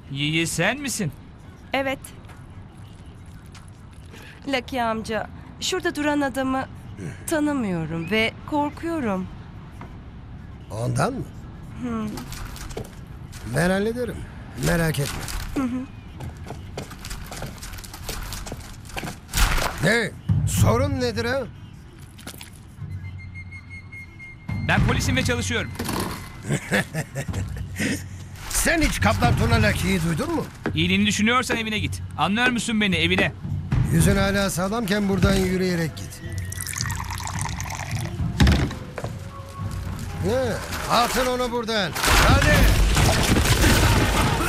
Yiği sen misin? Evet. Lucky amca, şurada duran adamı tanımıyorum ve korkuyorum. Ondan mı? Ben hallederim. Merak etme. Ne? Sorun nedir ha? Ben polisim ve çalışıyorum. Sen hiç Kaplan Tuna Lucky'yi duydun mu? İyiliğini düşünüyorsan evine git. Anlıyor musun beni, evine? Yüzün hala sağlamken buradan yürüyerek git. Ne? Atın onu buradan. Hadi.